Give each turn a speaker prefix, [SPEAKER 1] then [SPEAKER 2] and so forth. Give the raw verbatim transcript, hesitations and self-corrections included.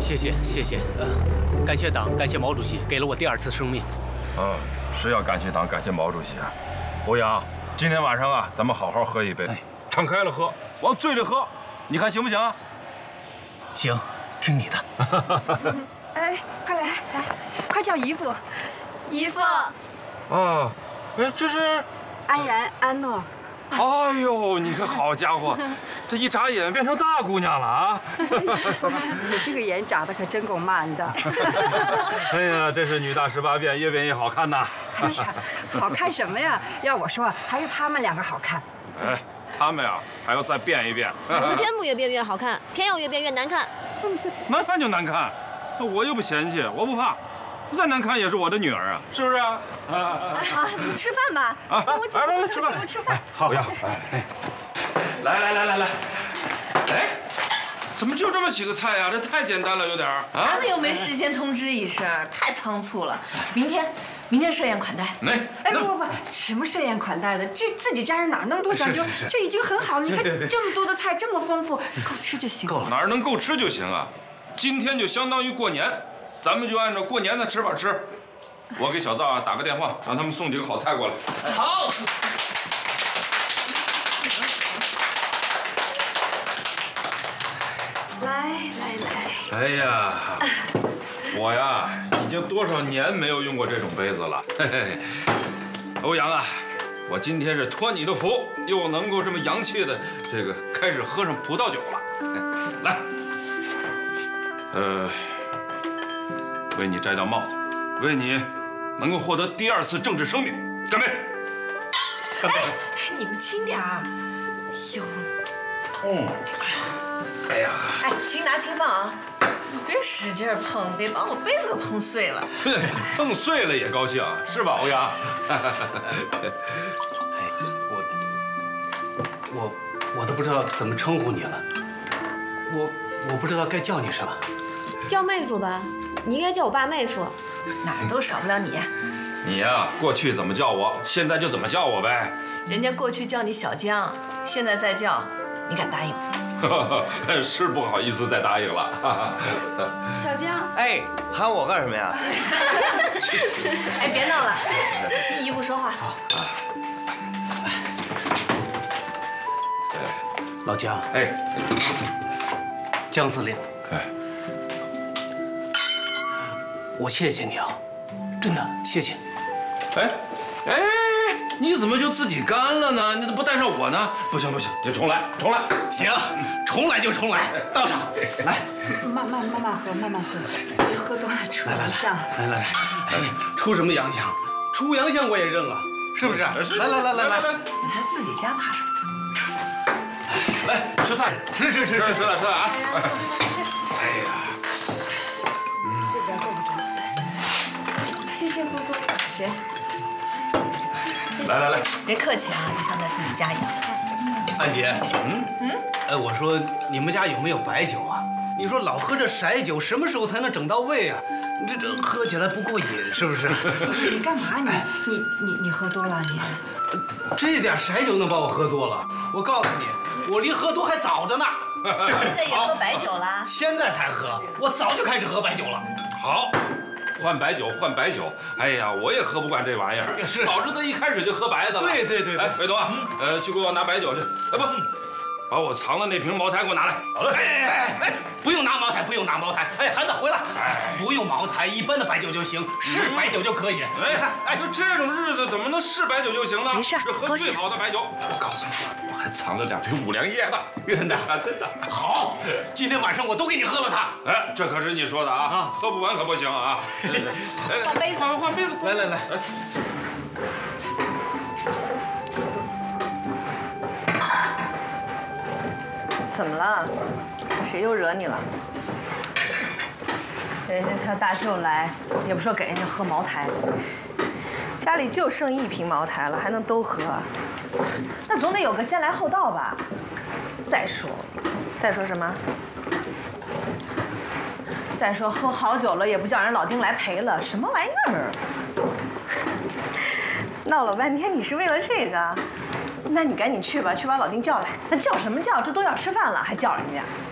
[SPEAKER 1] 谢谢谢谢，呃，感谢党，感谢毛主席给了我第二次生命。
[SPEAKER 2] 嗯，是要感谢党，感谢毛主席啊。欧阳，今天晚上啊，咱们好好喝一杯，哎、敞开了喝，往醉里喝，你看行不行啊？
[SPEAKER 1] 行，听你的。
[SPEAKER 3] 哎，快来来，快叫姨父，
[SPEAKER 4] 姨父。
[SPEAKER 2] 啊，哎，这是
[SPEAKER 3] 安然、安诺。
[SPEAKER 2] 哎呦，你看好家伙，这一眨眼变成大姑娘了啊！
[SPEAKER 3] 你这个眼眨得可真够慢的。
[SPEAKER 2] 哎呀，这是女大十八变，越变越好看呐！
[SPEAKER 3] 哎呀，好看什么呀？要我说，还是他们两个好看。
[SPEAKER 2] 哎，他们呀还要再变一变。
[SPEAKER 4] 我们偏不越变越好看，偏要越变越难看。
[SPEAKER 2] 难看就难看，我又不嫌弃，我不怕。再难看也是我的女儿啊，是不是啊？
[SPEAKER 4] 啊啊！吃饭吧，
[SPEAKER 2] 啊，
[SPEAKER 4] 跟我进
[SPEAKER 2] 来来吃饭，
[SPEAKER 4] 吃饭。
[SPEAKER 2] 好呀，哎，来来来来来，哎，怎么就这么几个菜呀？这太简单了，有点儿啊。
[SPEAKER 5] 他们又没事先通知一声，太仓促了。明天，明天设宴款待。
[SPEAKER 2] 哎，
[SPEAKER 3] 哎不不不，什么设宴款待的？这自己家人哪那么多讲究？这已经很好了。你看这么多的菜，这么丰富，够吃就行。
[SPEAKER 2] 够哪儿能够吃就行啊？今天就相当于过年。咱们就按照过年的吃法吃，我给小赵啊打个电话，让他们送几个好菜过来。
[SPEAKER 1] 好。
[SPEAKER 3] 来来来。
[SPEAKER 2] 哎呀，我呀已经多少年没有用过这种杯子了。嘿嘿，欧阳啊，我今天是托你的福，又能够这么洋气的这个开始喝上葡萄酒了。哎，来，呃。为你摘掉帽子，为你能够获得第二次政治生命，干杯！干杯！
[SPEAKER 5] 哎，你们轻点儿。哟，
[SPEAKER 2] 嗯，哎呀，
[SPEAKER 5] 哎，轻拿轻放啊，别使劲碰，别把我杯子碰碎了。
[SPEAKER 2] 碰碎了也高兴，是吧，欧阳？
[SPEAKER 1] 哎，我我我都不知道怎么称呼你了，我我不知道该叫你什么。
[SPEAKER 4] 叫妹夫吧。你应该叫我爸妹夫，
[SPEAKER 5] 哪儿都少不了你。
[SPEAKER 2] 你呀，过去怎么叫我，现在就怎么叫我呗。
[SPEAKER 5] 人家过去叫你小江，现在再叫，你敢答应吗？
[SPEAKER 2] 是不好意思再答应了。
[SPEAKER 3] 小江，
[SPEAKER 6] 哎，喊我干什么呀？
[SPEAKER 5] 哎，别闹了，听姨父说话。
[SPEAKER 1] 好。老江，
[SPEAKER 2] 哎，
[SPEAKER 1] 江司令，
[SPEAKER 2] 哎。
[SPEAKER 1] 我谢谢你啊，真的谢谢。
[SPEAKER 2] 哎，哎，你怎么就自己干了呢？你怎么不带上我呢？不行不行，得重来重来。
[SPEAKER 1] 行，重来就重来，到上来。
[SPEAKER 3] 慢慢慢慢喝，慢慢喝，别喝多了出洋相。
[SPEAKER 1] 来来来，哎，出什么洋相？出洋相我也认了，是不是？来来来来来，
[SPEAKER 5] 你还自己家怕什么？
[SPEAKER 2] 来吃菜，
[SPEAKER 1] 吃吃吃吃
[SPEAKER 2] 吃菜吃菜啊！哎呀。
[SPEAKER 5] 谢谢姑姑。谁？
[SPEAKER 2] 来来来，
[SPEAKER 5] 别客气啊，就像在自己家一样。
[SPEAKER 1] 安姐，嗯嗯，哎，我说你们家有没有白酒啊？你说老喝这色酒，什么时候才能整到位啊？你这这喝起来不过瘾，是不是？
[SPEAKER 3] 你干嘛你你你你喝多了你？
[SPEAKER 1] 这点色酒能把我喝多了？我告诉你，我离喝多还早着呢。
[SPEAKER 5] 现在也喝白酒啦？
[SPEAKER 1] 现在才喝，我早就开始喝白酒了。
[SPEAKER 2] 好。换白酒，换白酒！哎呀，我也喝不惯这玩意儿。
[SPEAKER 1] 是，
[SPEAKER 2] 早知道一开始就喝白的了。
[SPEAKER 1] 对对对。
[SPEAKER 2] 哎，北东啊，呃，去给我拿白酒去。哎不，把我藏的那瓶茅台给我拿来。
[SPEAKER 1] 好嘞。哎哎哎，不用拿茅台，不用拿茅台。哎，孩子回来。哎，不用茅台，一般的白酒就行，是白酒就可以。
[SPEAKER 2] 哎看，哎，就这种日子怎么能是白酒就行呢？
[SPEAKER 5] 没事，
[SPEAKER 2] 这喝最好的白酒。我告诉你，我还藏了两瓶五粮液呢。
[SPEAKER 1] 真的
[SPEAKER 2] 真的。
[SPEAKER 1] 好，今天晚上我都给你喝了它。
[SPEAKER 2] 哎，这可是你说的啊，啊，喝不完可不行啊。
[SPEAKER 5] 换杯子，
[SPEAKER 2] 换换杯子，
[SPEAKER 1] 来来来。
[SPEAKER 5] 怎么了？谁又惹你了？
[SPEAKER 7] 人家他大舅来，也不说给人家喝茅台，
[SPEAKER 5] 家里就剩一瓶茅台了，还能都喝？
[SPEAKER 7] 那总得有个先来后到吧。再说，
[SPEAKER 5] 再说什么？
[SPEAKER 7] 再说喝好酒了也不叫人老丁来陪了，什么玩意儿？
[SPEAKER 5] 闹了半天你是为了这个？那你赶紧去吧，去把老丁叫来。
[SPEAKER 7] 那叫什么叫？这都要吃饭了，还叫人家？